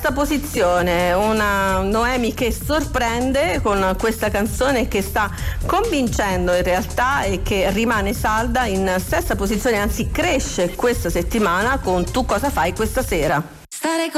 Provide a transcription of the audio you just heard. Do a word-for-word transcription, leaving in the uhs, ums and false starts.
sesta posizione, una Noemi che sorprende con questa canzone che sta convincendo in realtà e che rimane salda in sesta posizione, anzi cresce questa settimana con Tu cosa fai questa sera. Stare